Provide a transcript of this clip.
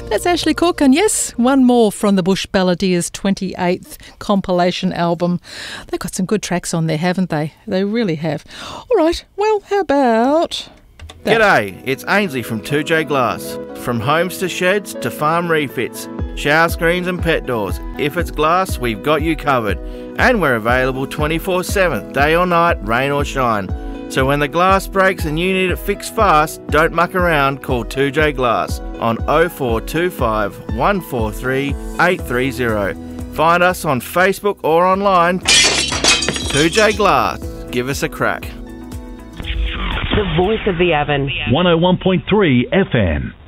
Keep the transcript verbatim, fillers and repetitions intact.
That's Ashley Cook, and yes, one more from the Bush Balladeers twenty-eighth compilation album. They've got some good tracks on there, haven't they? They really have. All right, well, how about... that? G'day, it's Ainsley from two J Glass. From homes to sheds to farm refits, shower screens and pet doors. If it's glass, we've got you covered. And we're available twenty-four seven, day or night, rain or shine. So when the glass breaks and you need it fixed fast, don't muck around, call two J Glass on oh four two five, one four three, eight three zero. Find us on Facebook or online. two J Glass, give us a crack. The voice of the Avon. one oh one point three F M.